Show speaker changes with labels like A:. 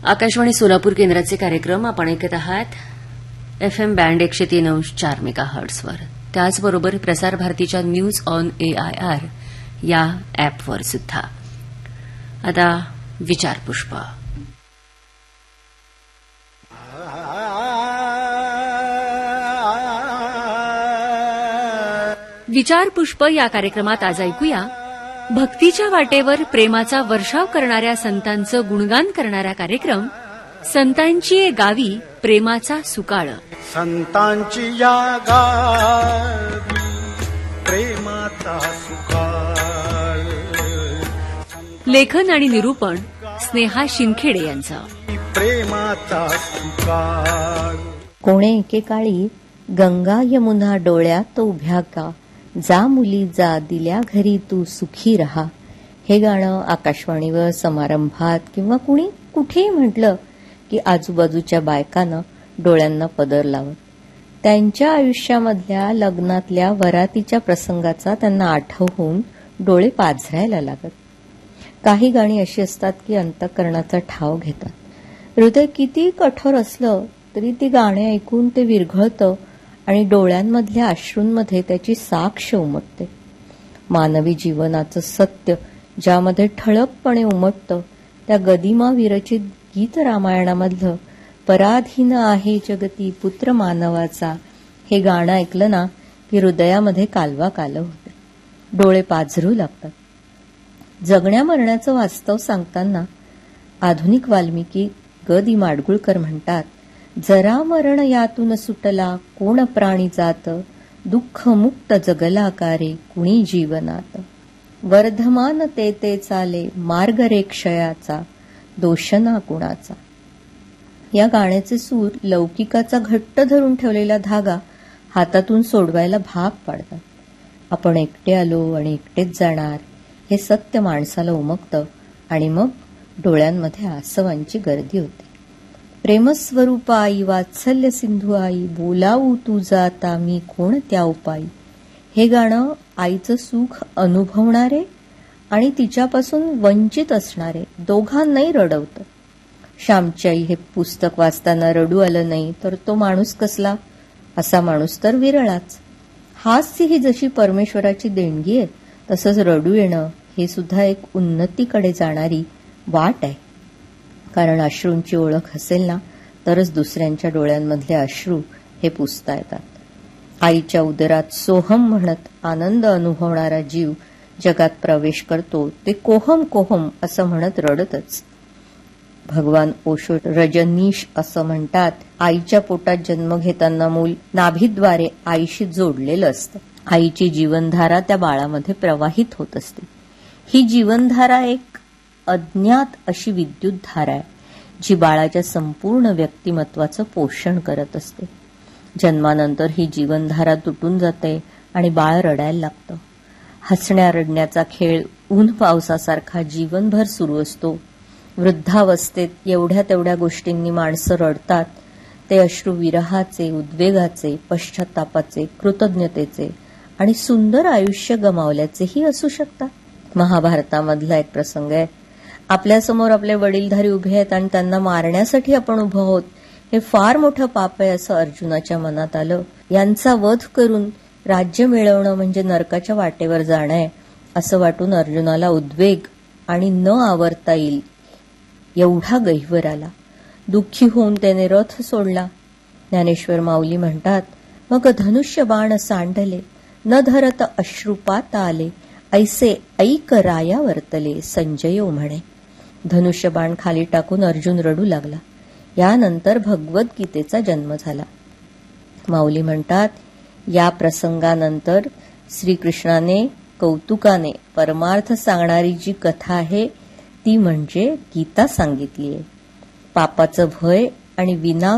A: आकाशवाणी सोलापूर केंद्राचे कार्यक्रम आपण ऐकत आहात FM बँड 103.4 मेगाहर्ट्झवर. त्याचबरोबर प्रसार भारतीच्या न्यूज ऑन AIR या अॅपवर सुद्धा. आता विचारपुष्प. विचारपुष्प या कार्यक्रमात आज ऐकूया भक्तीच्या वाटेवर प्रेमाचा वर्षाव करणाऱ्या संतांचं गुणगान करणारा कार्यक्रम संतांची गावी प्रेमाचा सुकाळ.
B: संतांची या गावी प्रेमाचा सुकाळ.
A: लेखन आणि निरूपण स्नेहा शिंदखेडे यांचं.
B: प्रेमाचा सुकाळ.
C: कोणे एकेकाळी गंगा यमुना डोळ्यात उभ्या का, जा मुली जा दिल्या घरी तू सुखी रहा. हे गाणं आकाशवाणीवर समारंभात किंवा कुणी कुठेही म्हटलं की आजूबाजूच्या बायकांना डोळ्यांना पदर लावत त्यांच्या आयुष्यामधल्या लग्नातल्या वरातीच्या प्रसंगाचा त्यांना आठव होऊन डोळे पाझरायला लागत. काही गाणी अशी असतात की अंतःकरणाचा ठाव घेतात. हृदय किती कठोर असलं तरी ती गाणी ऐकून ते विरघळतं आणि डोळ्यांमधल्या अश्रूंमध्ये त्याची साक्ष उमटते. मानवी जीवनाचं सत्य ज्यामध्ये ठळकपणे उमटतं त्या गदिमा विरचित गीत रामायणामधलं पराधीन आहे जगती पुत्र मानवाचा हे गाणं ऐकलं ना की हृदयामध्ये कालवा कालव होते, डोळे पाझरू लागतात. जगण्या मरण्याचं वास्तव सांगताना आधुनिक वाल्मिकी ग दी माडगुळकर म्हणतात, जरा मरण यातून सुटला कोण प्राणी जात, दुःख मुक्त जगला कारे कुणी जीवनात. वर्धमान ते ते चाले मार्ग रे क्षयाचा, दोषना कुणाचा. या गाण्याचे सूर लौकिकाचा घट्ट धरून ठेवलेला धागा हातातून सोडवायला भाग पाडतात. आपण एकटे आलो आणि एकटेच जाणार हे सत्य माणसाला उमगतं आणि मग डोळ्यांमध्ये आसवांची गर्दी होते. प्रेमस्वरूप आई वात्सल्य सिंधू आई, बोलावू तू जाता मी कोण त्या उपाई. हे गाणं आईचं सुख अनुभवणारे आणि तिच्यापासून वंचित असणारे दोघांनाही रडवतं. श्यामची आई हे पुस्तक वाचताना रडू आलं नाही तर तो माणूस कसला, असा माणूस तर विरळाच. हास्य ही जशी परमेश्वराची देणगी आहे तसंच रडू येणं हे सुद्धा एक उन्नतीकडे जाणारी वाट आहे. कारण अश्रूंची ओळख असेल ना तरच दुसऱ्यांच्या डोळ्यांमधले अश्रू हे पुसता येतात. आईच्या उदरात सोहम म्हणत आनंद अनुभवणारा जीव जगात प्रवेश करतो ते कोहम कोहम असं म्हणत रडतच. भगवान ओशो रजनीश असं म्हणतात, आईच्या पोटात जन्म घेताना मूल नाभीद्वारे आईशी जोडलेलं असतं. आईची जीवनधारा त्या बाळामध्ये प्रवाहित होत असते. ही जीवनधारा एक अज्ञात अशी विद्युत धारा आहे जी बाळाच्या संपूर्ण व्यक्तिमत्वाचं पोषण करत असते. जन्मानंतर ही जीवनधारा तुटून जाते आणि बाळ रडायला लागतं. हसण्या रडण्याचा खेळ ऊन पावसासारखा जीवनभर सुरू असतो. वृद्धावस्थेत एवढ्या तेवढ्या गोष्टींनी माणसं रडतात. ते अश्रू विरहाचे, उद्वेगाचे, पश्चातापाचे, कृतज्ञतेचे आणि सुंदर आयुष्य गमावल्याचेही असू शकतात. महाभारतामधला एक प्रसंग आहे. आपल्यासमोर आपले वडीलधारी उभे आहेत आणि त्यांना मारण्यासाठी आपण उभं आहोत. हे फार मोठं पाप आहे असं अर्जुनाच्या मनात आलं. यांचा वध करून राज्य मिळवणं म्हणजे नरकाच्या वाटेवर जाणं आहे असं वाटून अर्जुनाला उद्वेग आणि न आवरता येईल एवढा गहिवर आला. दुःखी होऊन त्याने रथ सोडला. ज्ञानेश्वर माऊली म्हणतात, मग धनुष्य बाण सांडले न धरत अश्रुपात आले, ऐसे ऐक राया वर्तले संजय म्हणे. धनुष्यबाण खाली टाकून अर्जुन रडू लागला. यानंतर भगवद्गीतेचा जन्म झाला. माऊली म्हणतात, या प्रसंगानंतर श्रीकृष्णाने कौतुकाने परमार्थ सांगणारी जी कथा आहे ती म्हणजे गीता सांगितली आहे. पापाचं भय आणि विना